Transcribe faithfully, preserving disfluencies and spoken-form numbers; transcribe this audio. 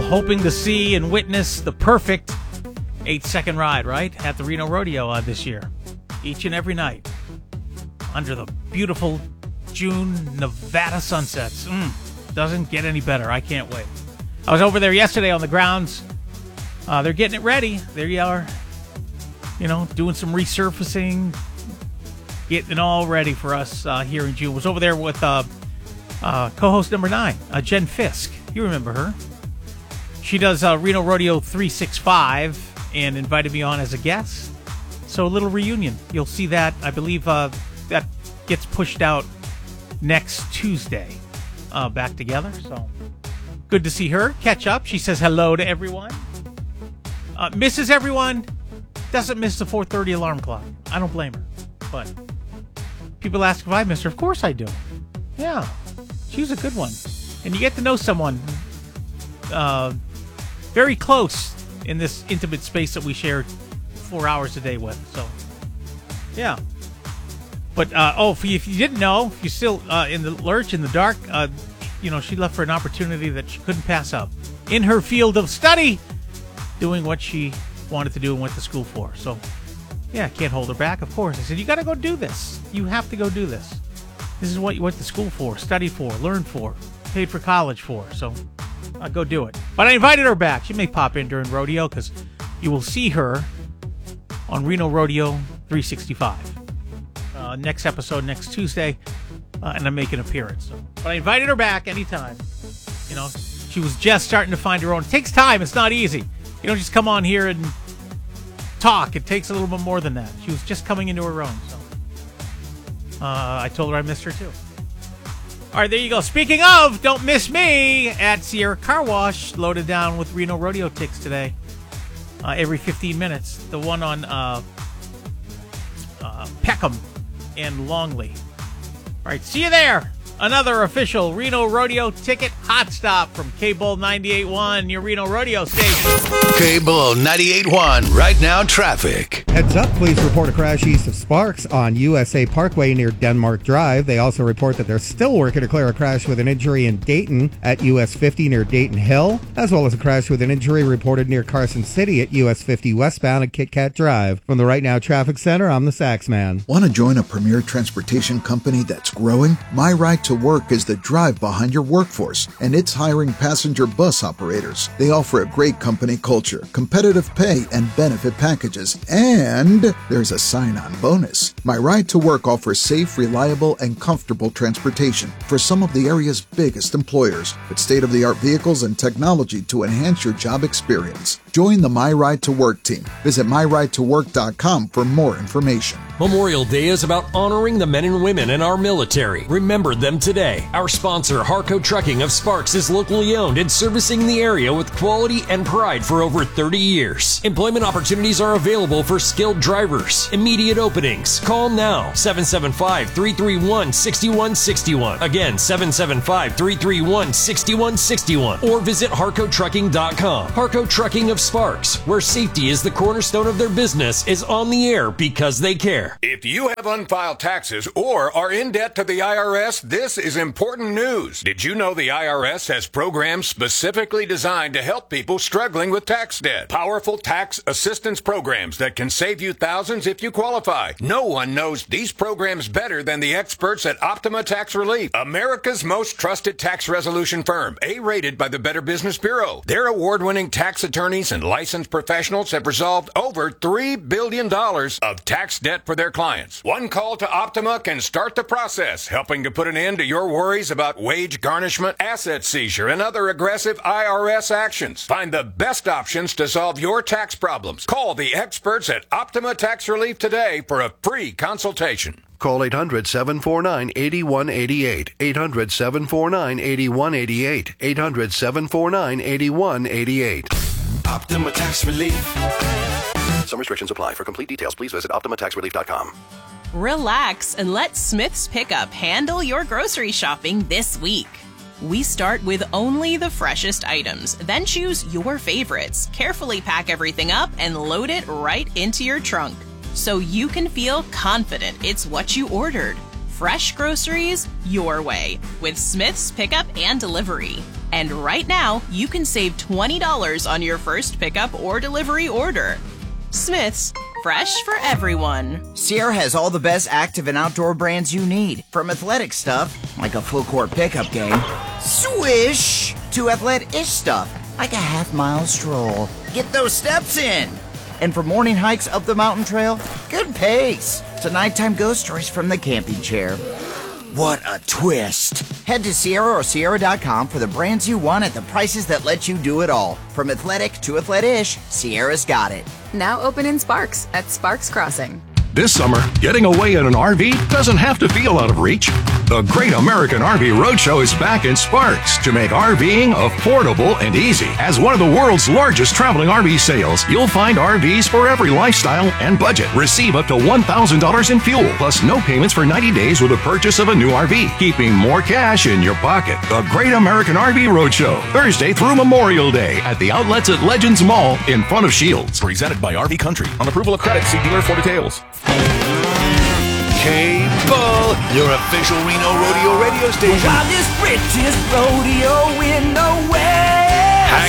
hoping to see and witness the perfect eight-second ride, right, at the Reno Rodeo uh, this year. Each and every night, under the beautiful June Nevada sunsets. Mm, doesn't get any better. I can't wait. I was over there yesterday on the grounds. Uh, they're getting it ready. There you are, you know, doing some resurfacing, getting it all ready for us uh, here in June. Was over there with uh, uh, co-host number nine, uh, Jen Fisk. You remember her. She does uh, Reno Rodeo three sixty-five and invited me on as a guest. So a little reunion. You'll see that. I believe uh, that gets pushed out next Tuesday uh, back together. So good to see her. Catch up. She says hello to everyone. Uh, misses everyone. Doesn't miss the four thirty alarm clock. I don't blame her. But people ask if I miss her. Of course I do. Yeah. She was a good one. And you get to know someone uh, very close in this intimate space that we share four hours a day with. So, yeah. But, uh, oh, if you, if you didn't know, if you're still uh, in the lurch, in the dark, uh, you know, she left for an opportunity that she couldn't pass up. In her field of study, doing what she wanted to do and went to school for. So, yeah, can't hold her back, of course. I said, you got to go do this. You have to go do this. This is what you went to school for, study for, learn for, paid for college for. So, I'll go do it. But I invited her back. She may pop in during rodeo because you will see her on Reno Rodeo three sixty-five. Uh, next episode, next Tuesday, uh, and I make an appearance. So. But I invited her back anytime. You know, she was just starting to find her own. It takes time. It's not easy. You don't just come on here and talk. It takes a little bit more than that. She was just coming into her own. So uh, I told her I missed her too. All right, there you go. Speaking of, don't miss me at Sierra Car Wash, loaded down with Reno Rodeo ticks today. Uh, every fifteen minutes. The one on uh, uh, Peckham and Longley. All right, see you there. Another official Reno Rodeo ticket hot stop from K-Bull ninety-eight point one, your Reno Rodeo station. K-Bull ninety-eight point one, right now traffic. Heads up, please report a crash east of Sparks on U S A Parkway near Denmark Drive. They also report that they're still working to clear a crash with an injury in Dayton at U S fifty near Dayton Hill, as well as a crash with an injury reported near Carson City at U S fifty westbound at Kit Kat Drive. From the Right Now Traffic Center, I'm the Sax Man. Want to join a premier transportation company that's growing? My Ride to Work is the drive behind your workforce, and it's hiring passenger bus operators. They offer a great company culture, competitive pay, and benefit packages, and there's a sign-on bonus. My Ride to Work offers safe, reliable, and comfortable transportation for some of the area's biggest employers, with state-of-the-art vehicles and technology to enhance your job experience. Join the My Ride to Work team. Visit my ride to work dot com for more information. Memorial Day is about honoring the men and women in our military. Remember them today. Our sponsor, Harco Trucking of Sparks, is locally owned and servicing the area with quality and pride for over thirty years. Employment opportunities are available for skilled drivers. Immediate openings. Call now, seven seven five, three three one, six one six one. Again, seven seven five, three three one, six one six one. Or visit harco trucking dot com. Harco Trucking of Sparks, where safety is the cornerstone of their business, is on the air because they care. If you have unfiled taxes or are in debt to the I R S, this is important news. Did you know the I R S has programs specifically designed to help people struggling with tax debt? Powerful tax assistance programs that can save you thousands if you qualify. No one knows these programs better than the experts at Optima Tax Relief, America's most trusted tax resolution firm, A-rated by the Better Business Bureau. Their award-winning tax attorneys and licensed professionals have resolved over three billion dollars of tax debt for their clients. One call to Optima can start the process, helping to put an end to your worries about wage garnishment, asset seizure, and other aggressive I R S actions. Find the best options to solve your tax problems. Call the experts at Optima Tax Relief today for a free consultation. Call eight hundred, seven four nine, eight one eight eight. eight hundred, seven four nine, eight one eight eight. eight hundred, seven four nine, eight one eight eight. Optima Tax Relief. Some restrictions apply. For complete details, please visit optima tax relief dot com. Relax and let Smith's Pickup handle your grocery shopping this week. We start with only the freshest items, then choose your favorites, carefully pack everything up, and load it right into your trunk, so you can feel confident it's what you ordered. Fresh groceries your way with Smith's Pickup and Delivery. And right now, you can save twenty dollars on your first pickup or delivery order. Smith's, fresh for everyone. Sierra has all the best active and outdoor brands you need. From athletic stuff, like a full court pickup game, swish, to athletic-ish stuff, like a half-mile stroll. Get those steps in. And for morning hikes up the mountain trail, good pace. To nighttime ghost stories from the camping chair. What a twist. Head to Sierra or Sierra dot com for the brands you want at the prices that let you do it all. From athletic to athletic-ish, Sierra's got it. Now open in Sparks at Sparks Crossing. This summer, getting away in an R V doesn't have to feel out of reach. The Great American R V Roadshow is back in Sparks to make RVing affordable and easy. As one of the world's largest traveling R V sales, you'll find R Vs for every lifestyle and budget. Receive up to one thousand dollars in fuel, plus no payments for ninety days with the purchase of a new R V, keeping more cash in your pocket. The Great American R V Roadshow, Thursday through Memorial Day at the outlets at Legends Mall in front of Shields. Presented by R V Country. On approval of credit, see dealer for details. Cable, your official Reno Rodeo radio station. Wildest, richest rodeo in the West.